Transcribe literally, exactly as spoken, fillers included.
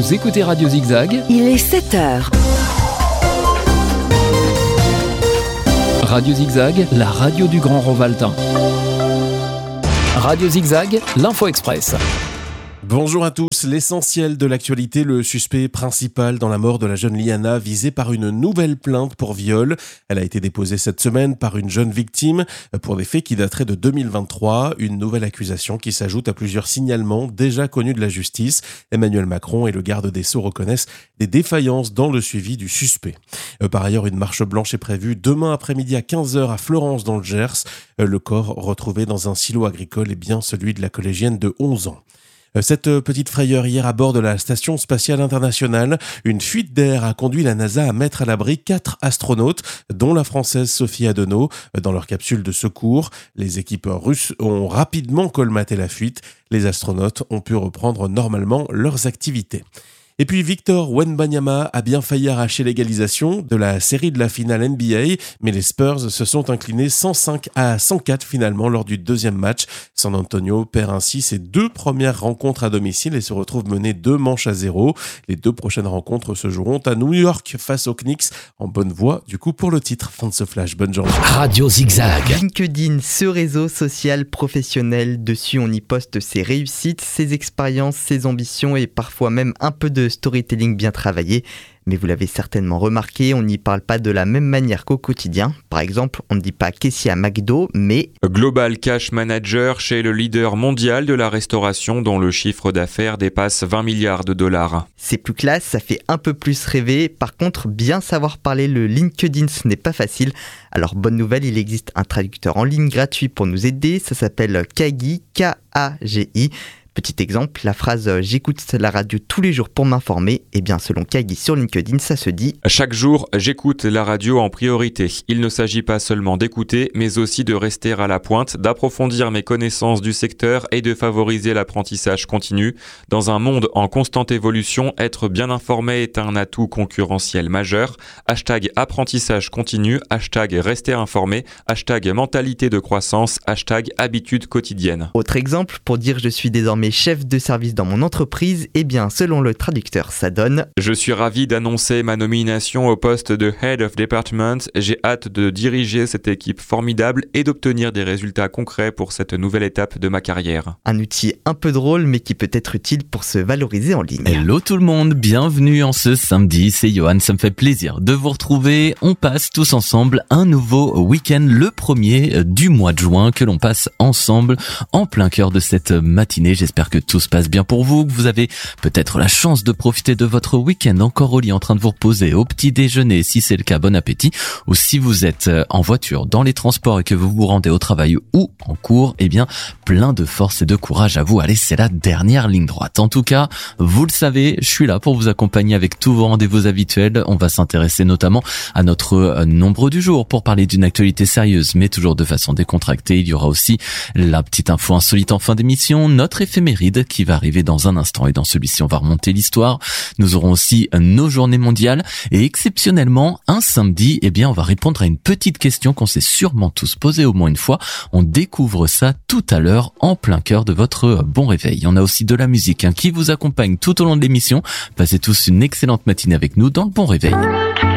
Vous écoutez Radio Zigzag. Il est sept heures. Radio Zigzag, la radio du Grand Rovaltin. Radio Zigzag, l'Info Express. Bonjour à tous, l'essentiel de l'actualité, le suspect principal dans la mort de la jeune Liana visé par une nouvelle plainte pour viol. Elle a été déposée cette semaine par une jeune victime pour des faits qui dateraient de deux mille vingt-trois, une nouvelle accusation qui s'ajoute à plusieurs signalements déjà connus de la justice. Emmanuel Macron et le garde des Sceaux reconnaissent des défaillances dans le suivi du suspect. Par ailleurs, une marche blanche est prévue demain après-midi à quinze heures à Florence dans le Gers. Le corps retrouvé dans un silo agricole est bien celui de la collégienne de onze ans. Cette petite frayeur hier à bord de la Station Spatiale Internationale, une fuite d'air a conduit la NASA à mettre à l'abri quatre astronautes, dont la française Sophie Adenau, dans leur capsule de secours. Les équipes russes ont rapidement colmaté la fuite. Les astronautes ont pu reprendre normalement leurs activités. Et puis Victor Wembanyama a bien failli arracher l'égalisation de la série de la finale N B A, mais les Spurs se sont inclinés cent cinq à cent quatre finalement lors du deuxième match. San Antonio perd ainsi ses deux premières rencontres à domicile et se retrouve mené deux manches à zéro. Les deux prochaines rencontres se joueront à New York face aux Knicks, en bonne voie du coup pour le titre. Fin de ce flash, bonne journée. Radio Zigzag. LinkedIn, ce réseau social professionnel, dessus on y poste ses réussites, ses expériences, ses ambitions et parfois même un peu de storytelling bien travaillé. Mais vous l'avez certainement remarqué, on n'y parle pas de la même manière qu'au quotidien. Par exemple, on ne dit pas caissier à McDo, mais Global Cash Manager chez le leader mondial de la restauration dont le chiffre d'affaires dépasse vingt milliards de dollars. C'est plus classe, ça fait un peu plus rêver. Par contre, bien savoir parler le LinkedIn, ce n'est pas facile. Alors bonne nouvelle, il existe un traducteur en ligne gratuit pour nous aider. Ça s'appelle Kagi, K A G I. Petit exemple, la phrase « j'écoute la radio tous les jours pour m'informer », eh bien selon Kagi sur LinkedIn, ça se dit « Chaque jour, j'écoute la radio en priorité. Il ne s'agit pas seulement d'écouter, mais aussi de rester à la pointe, d'approfondir mes connaissances du secteur et de favoriser l'apprentissage continu. Dans un monde en constante évolution, être bien informé est un atout concurrentiel majeur. Hashtag apprentissage continu, hashtag rester informé, hashtag mentalité de croissance, hashtag habitude quotidienne. » Autre exemple, pour dire « je suis désormais chef de service dans mon entreprise », eh bien selon le traducteur, ça donne « Je suis ravi d'annoncer ma nomination au poste de Head of Department. J'ai hâte de diriger cette équipe formidable et d'obtenir des résultats concrets pour cette nouvelle étape de ma carrière. » Un outil un peu drôle mais qui peut être utile pour se valoriser en ligne. Hello tout le monde, bienvenue en ce samedi, c'est Johan, ça me fait plaisir de vous retrouver. On passe tous ensemble un nouveau week-end, le premier du mois de juin que l'on passe ensemble en plein cœur de cette matinée. J'espère J'espère que tout se passe bien pour vous, que vous avez peut-être la chance de profiter de votre week-end encore au lit en train de vous reposer au petit déjeuner. Si c'est le cas, bon appétit. Ou si vous êtes en voiture, dans les transports et que vous vous rendez au travail ou en cours, eh bien, plein de force et de courage à vous. Allez, c'est la dernière ligne droite. En tout cas, vous le savez, je suis là pour vous accompagner avec tous vos rendez-vous habituels. On va s'intéresser notamment à notre nombre du jour pour parler d'une actualité sérieuse, mais toujours de façon décontractée. Il y aura aussi la petite info insolite en fin d'émission, notre éphéméride qui va arriver dans un instant et dans celui-ci on va remonter l'histoire. Nous aurons aussi nos journées mondiales et exceptionnellement un samedi, eh bien on va répondre à une petite question qu'on s'est sûrement tous posée au moins une fois. On découvre ça tout à l'heure en plein cœur de votre bon réveil. On a aussi de la musique hein, qui vous accompagne tout au long de l'émission. Passez tous une excellente matinée avec nous dans le bon réveil.